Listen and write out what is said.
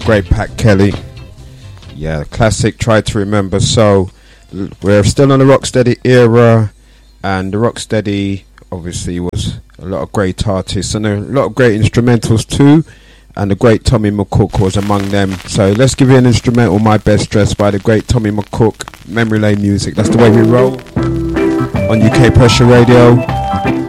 great Pat Kelly. Yeah, classic Try to Remember. So we're still on the Rocksteady era, and the Rocksteady obviously was a lot of great artists and a lot of great instrumentals too, and the great Tommy McCook was among them. So let's give you an instrumental, My Best Dress, by the great Tommy McCook. Memory Lane music, that's the way we roll on UK Pressure Radio.